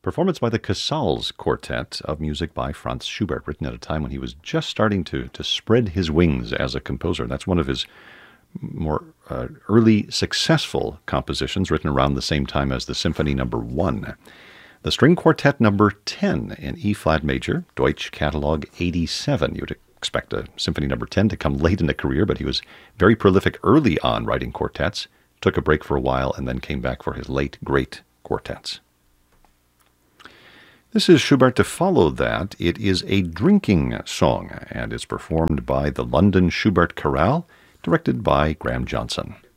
Performance by the Casals Quartet of music by Franz Schubert, written at a time when he was just starting to spread his wings as a composer. That's one of his more early successful compositions, written around the same time as the Symphony No. 1. The String Quartet No. 10 in E-flat major, Deutsch Catalog 87. You would expect a Symphony No. 10 to come late in the career, but he was very prolific early on writing quartets, took a break for a while, and then came back for his late, great quartets. This is Schubert. To follow that, it is a drinking song, and it's performed by the London Schubert Chorale, directed by Graham Johnson.